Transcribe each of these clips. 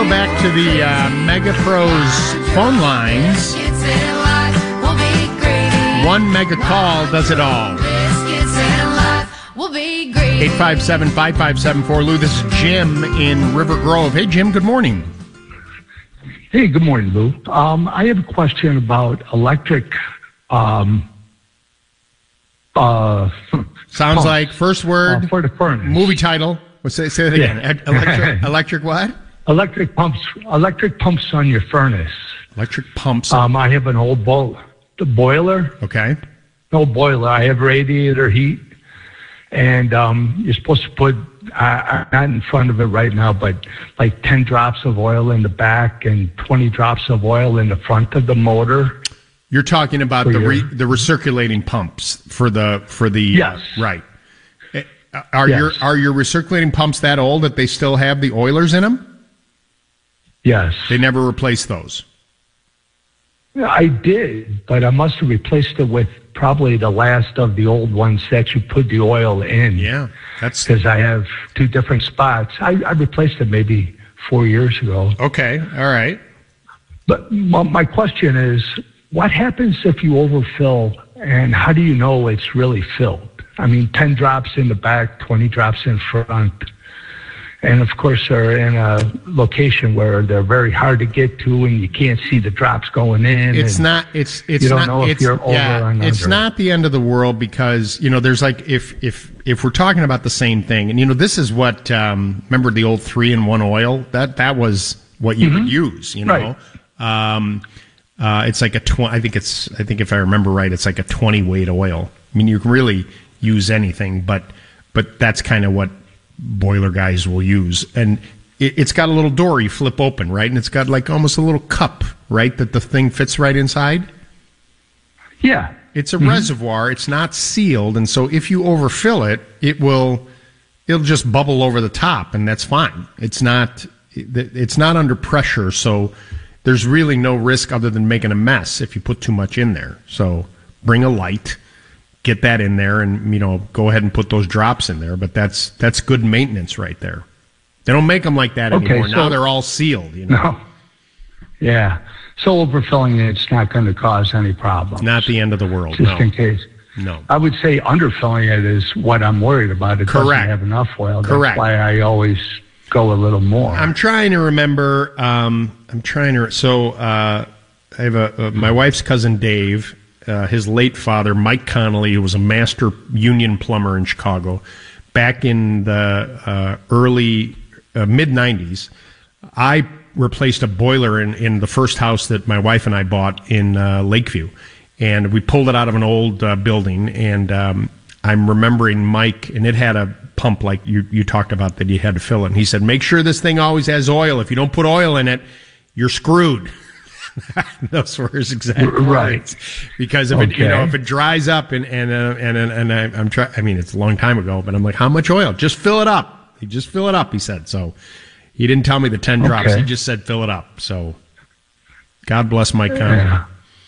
go back to the Mega Pros phone lines. One mega call does it all. 857-5574. Lou, this is Jim in River Grove. Hey, Jim, good morning. Hey, good morning, Lou. I have a question about electric. Sounds pumps, like first word for the furnace. Movie title. Say that again. Yeah. Electric what? Electric pumps on your furnace. Electric pumps. I have an old boiler. Okay. No boiler. I have radiator heat, and you're supposed to put. I'm not in front of it right now, but like 10 drops of oil in the back and 20 drops of oil in the front of the motor. You're talking about the recirculating pumps for the yes, right. Are your recirculating pumps that old that they still have the oilers in them? Yes. They never replaced those. I did, but I must have replaced it with probably the last of the old ones that you put the oil in. Yeah, that's because I have two different spots. I replaced it maybe 4 years ago. Okay, all right. But my question is, what happens if you overfill, and how do you know it's really filled? I mean, 10 drops in the back, 20 drops in front. And, of course, they're in a location where they're very hard to get to, and you can't see the drops going in. It's not the end of the world because, there's like, if we're talking about the same thing, and, this is what, remember the old 3-in-1 oil? That was what you would use, Right. It's like I think if I remember right, it's like a 20 weight oil. I mean, you can really use anything, but that's kind of what boiler guys will use. And it's got a little door you flip open, right? And it's got like almost a little cup, right? That the thing fits right inside. Yeah. It's a reservoir. It's not sealed. And so if you overfill it, it'll just bubble over the top, and that's fine. It's not under pressure. So there's really no risk other than making a mess if you put too much in there. So bring a light, get that in there, and go ahead and put those drops in there. But that's good maintenance right there. They don't make them like that anymore. Now they're all sealed. No. Yeah. So overfilling it's not going to cause any problems. Not the end of the world. Just in case. No. I would say underfilling it is what I'm worried about. It doesn't have enough oil. Correct. That's why I always go a little more. I'm trying to remember. So I have my wife's cousin Dave. His late father, Mike Connolly, who was a master union plumber in Chicago, back in the early mid-'90s, I replaced a boiler in the first house that my wife and I bought in Lakeview. And we pulled it out of an old building, and I'm remembering Mike, and it had a pump like you talked about that you had to fill it. And he said, make sure this thing always has oil. If you don't put oil in it, you're screwed. Those were his exact words. Because if it dries up and I'm trying. I mean, it's a long time ago, but I'm like, how much oil? Just fill it up. Just fill it up. He said. So he didn't tell me the 10 drops. He just said fill it up. So God bless Mike Conley. Yeah.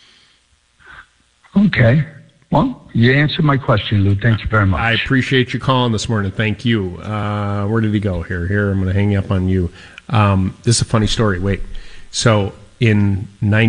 Okay. Well, you answered my question, Lou. Thank you very much. I appreciate you calling this morning. Thank you. Where did he go? Here. I'm going to hang up on you. This is a funny story. Wait. So in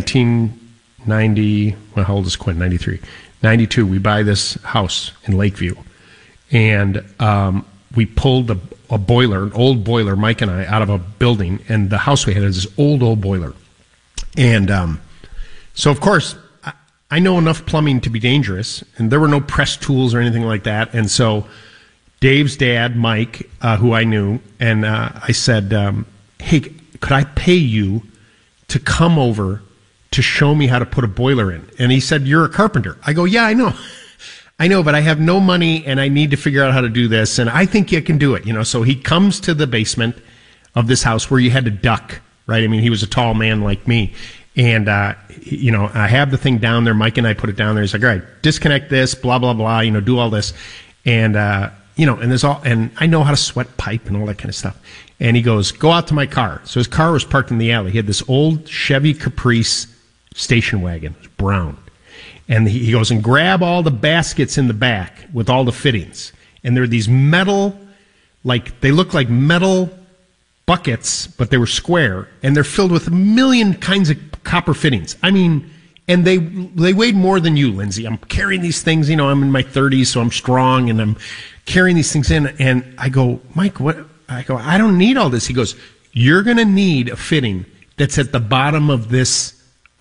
1990, well, how old is Quinn? 93. 92, we buy this house in Lakeview. And we pulled a boiler, an old boiler, Mike and I, out of a building. And the house we had is this old boiler. And so, of course, I know enough plumbing to be dangerous. And there were no press tools or anything like that. And so Dave's dad, Mike, who I knew, and I said, hey, could I pay you to come over to show me how to put a boiler in? And he said, you're a carpenter. I go, yeah, I know, but I have no money and I need to figure out how to do this. And I think you can do it. So he comes to the basement of this house where you had to duck, right? I mean, he was a tall man like me. And, I have the thing down there. Mike and I put it down there. He's like, all right, disconnect this, blah, blah, blah, do all this. And, and I know how to sweat pipe and all that kind of stuff. And he goes, go out to my car. So his car was parked in the alley. He had this old Chevy Caprice station wagon. It was brown. And he goes, and grab all the baskets in the back with all the fittings. And there are these metal, they look like metal buckets, but they were square, and they're filled with a million kinds of copper fittings. I mean, and they weighed more than you, Lindsay. I'm carrying these things, I'm in my 30s, so I'm strong, and I'm carrying these things in, and I go, Mike, what? I go, I don't need all this. He goes, you're going to need a fitting that's at the bottom of this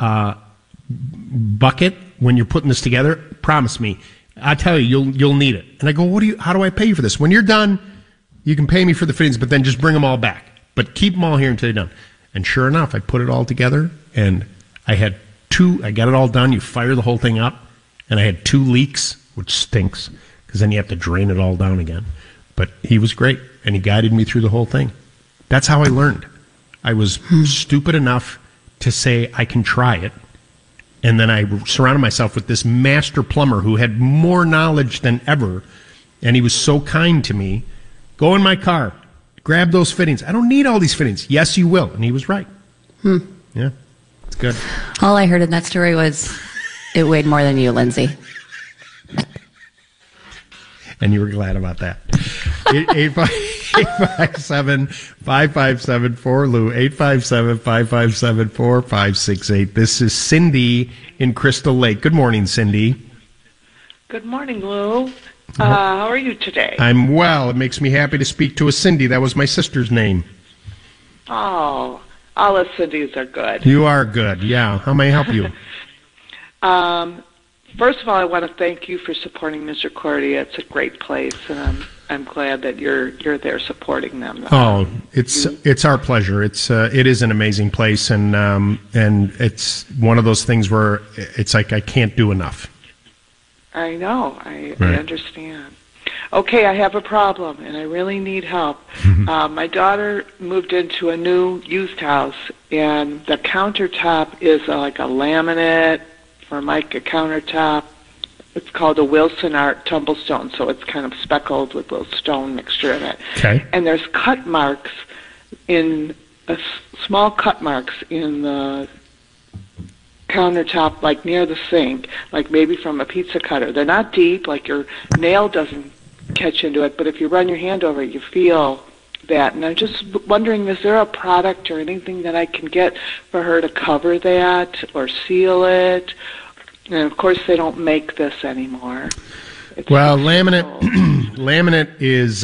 bucket when you're putting this together. Promise me. I tell you, you'll need it. And I go, how do I pay you for this? When you're done, you can pay me for the fittings, but then just bring them all back. But keep them all here until you're done. And sure enough, I put it all together, and I got it all done. You fire the whole thing up, and I had 2 leaks, which stinks, because then you have to drain it all down again. But he was great, and he guided me through the whole thing. That's how I learned. I was stupid enough to say I can try it, and then I surrounded myself with this master plumber who had more knowledge than ever, and he was so kind to me. Go in my car, grab those fittings. I don't need all these fittings. Yes, you will. And he was right. Yeah, it's good. All I heard in that story was it weighed more than you, Lindsay. And you were glad about that. 857-557-4Lou, 857-557-4568. This is Cindy in Crystal Lake. Good morning, Cindy. Good morning, Lou. How are you today? I'm well. It makes me happy to speak to a Cindy. That was my sister's name. Oh, all the Cindys are good. You are good, yeah. How may I help you? First of all, I want to thank you for supporting Misericordia. It's a great place, and I'm glad that you're there supporting them. Oh, it's our pleasure. It is an amazing place, and it's one of those things where it's like I can't do enough. I know. I understand. Okay, I have a problem, and I really need help. My daughter moved into a new used house, and the countertop is like a laminate Formica countertop. It's called a Wilson Art Tumblestone, so it's kind of speckled with a little stone mixture in it. Okay. And there's cut marks small cut marks in the countertop, like near the sink, like maybe from a pizza cutter. They're not deep, like your nail doesn't catch into it, but if you run your hand over it, you feel that. And I'm just wondering, is there a product or anything that I can get for her to cover that or seal it? And of course, they don't make this anymore. Well, laminate is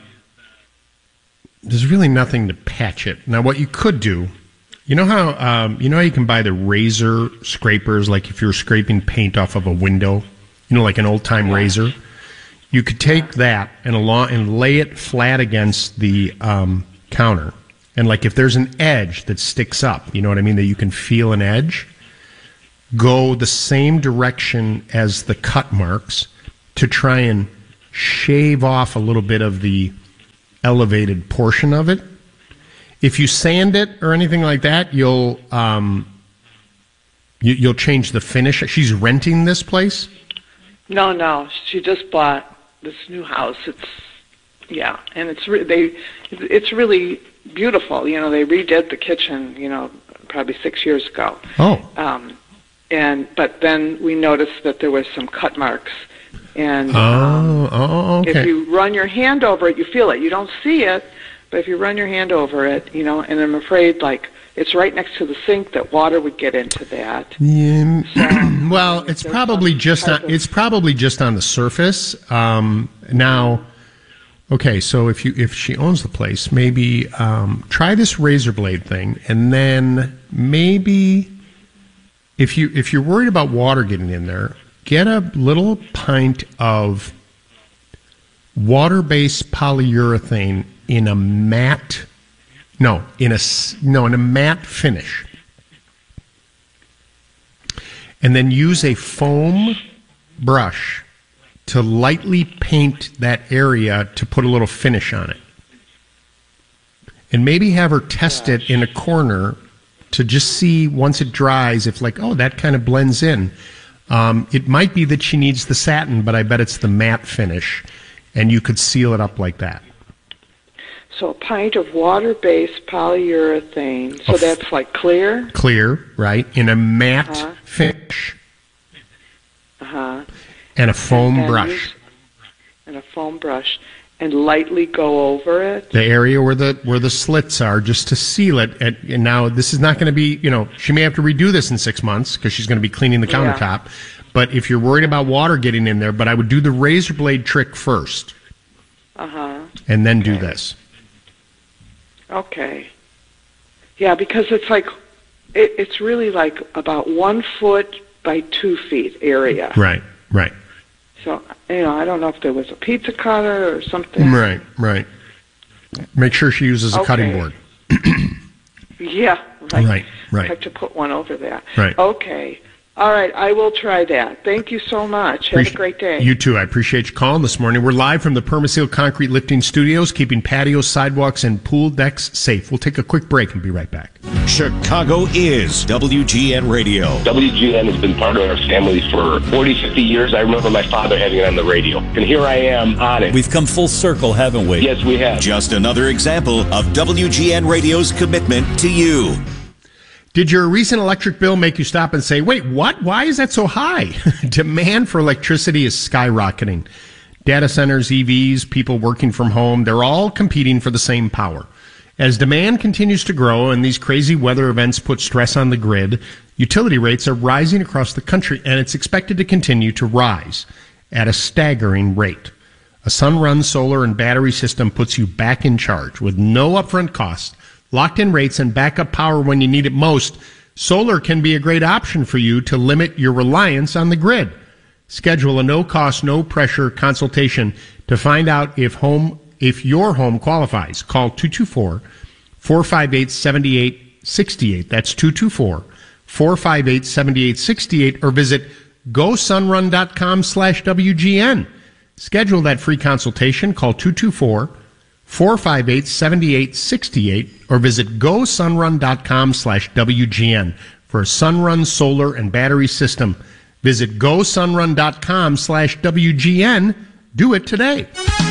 there's really nothing to patch it. Now, what you could do, you know how you can buy the razor scrapers, like if you're scraping paint off of a window, like an old time razor. You could take that and lay it flat against the counter, and like if there's an edge that sticks up, you know what I mean, that you can feel an edge, go the same direction as the cut marks to try and shave off a little bit of the elevated portion of it. If you sand it or anything like that, you'll change the finish. She's renting this place? No, she just bought this new house. And it's really beautiful. They redid the kitchen, probably 6 years ago. Oh. But then we noticed that there was some cut marks. And okay. If you run your hand over it, you feel it. You don't see it, but if you run your hand over it, and I'm afraid, like, it's right next to the sink, that water would get into that. Yeah. So, well, it's probably just on the surface. Now, okay, so if she owns the place, maybe try this razor blade thing, and then maybe if you're worried about water getting in there, get a little pint of water-based polyurethane in a matte finish, and then use a foam brush to lightly paint that area to put a little finish on it, and maybe have her test it in a corner to just see once it dries if that kind of blends in. It might be that she needs the satin, but I bet it's the matte finish, and you could seal it up like that. So a pint of water-based polyurethane. So that's like clear? Clear, right, in a matte finish. And a foam brush. And a foam brush. and lightly go over it? The area where the slits are, just to seal it. And now this is not going to be, she may have to redo this in 6 months because she's going to be cleaning the countertop. But if you're worried about water getting in there, but I would do the razor blade trick first. And then do this. Okay. Yeah, because it's like, it's really like about 1 foot by 2 feet area. Right. So, I don't know if there was a pizza cutter or something. Right. Make sure she uses a cutting board. Yeah. Right. I have to put one over there. Right. Okay. All right, I will try that. Thank you so much. Have a great day. You too. I appreciate you calling this morning. We're live from the Permaseal Concrete Lifting Studios, keeping patios, sidewalks, and pool decks safe. We'll take a quick break and be right back. Chicago is WGN Radio. WGN has been part of our family for 40, 50 years. I remember my father having it on the radio. And here I am on it. We've come full circle, haven't we? Yes, we have. Just another example of WGN Radio's commitment to you. Did your recent electric bill make you stop and say, wait, what? Why is that so high? Demand for electricity is skyrocketing. Data centers, EVs, people working from home, they're all competing for the same power. As demand continues to grow and these crazy weather events put stress on the grid, utility rates are rising across the country, and it's expected to continue to rise at a staggering rate. A Sunrun solar and battery system puts you back in charge with no upfront costs, locked-in rates, and backup power when you need it most. Solar can be a great option for you to limit your reliance on the grid. Schedule a no-cost, no-pressure consultation to find out if your home qualifies. Call 224-458-7868. That's 224-458-7868, or visit gosunrun.com/WGN. Schedule that free consultation. Call 224-458-7868 or visit gosunrun.com/WGN for a Sunrun solar and battery system. Visit gosunrun.com/WGN. Do it today.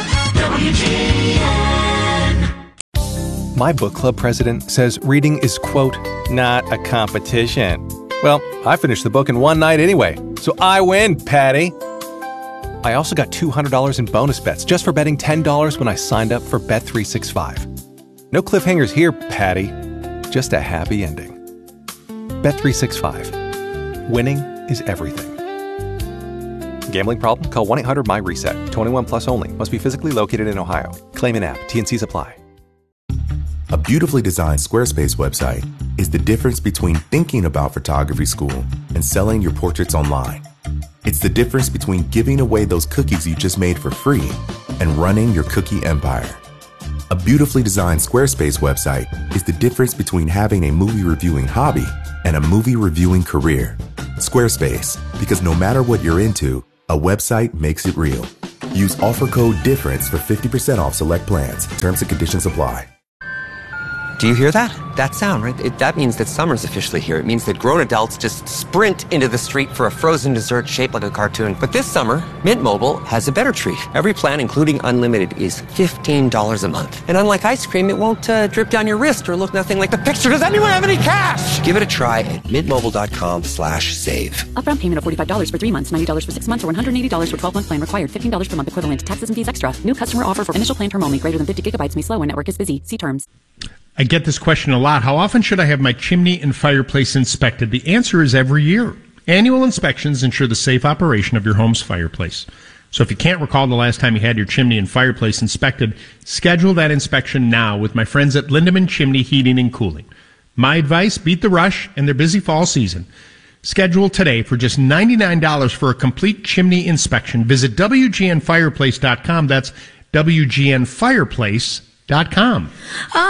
My book club president says reading is, quote, not a competition. Well, I finished the book in one night anyway, so I win, Patty. I also got $200 in bonus bets just for betting $10 when I signed up for Bet365. No cliffhangers here, Patty. Just a happy ending. Bet365. Winning is everything. Gambling problem? Call 1-800-MY-RESET. 21 plus only. Must be physically located in Ohio. Claim in app. T&Cs apply. A beautifully designed Squarespace website is the difference between thinking about photography school and selling your portraits online. It's the difference between giving away those cookies you just made for free and running your cookie empire. A beautifully designed Squarespace website is the difference between having a movie reviewing hobby and a movie reviewing career. Squarespace, because no matter what you're into, a website makes it real. Use offer code DIFFERENCE for 50% off select plans. Terms and conditions apply. Do you hear that? That sound, right? That means that summer's officially here. It means that grown adults just sprint into the street for a frozen dessert shaped like a cartoon. But this summer, Mint Mobile has a better treat. Every plan, including unlimited, is $15 a month. And unlike ice cream, it won't drip down your wrist or look nothing like the picture. Does anyone have any cash? Give it a try at mintmobile.com/save. Upfront payment of $45 for 3 months, $90 for 6 months, or $180 for 12-month plan required. $15 per month equivalent. Taxes and fees extra. New customer offer for initial plan term only. Greater than 50 gigabytes may slow when network is busy. See terms. I get this question a lot. How often should I have my chimney and fireplace inspected? The answer is every year. Annual inspections ensure the safe operation of your home's fireplace. So if you can't recall the last time you had your chimney and fireplace inspected, schedule that inspection now with my friends at Lindemann Chimney Heating and Cooling. My advice, beat the rush and their busy fall season. Schedule today for just $99 for a complete chimney inspection. Visit WGNfireplace.com. That's WGNfireplace.com.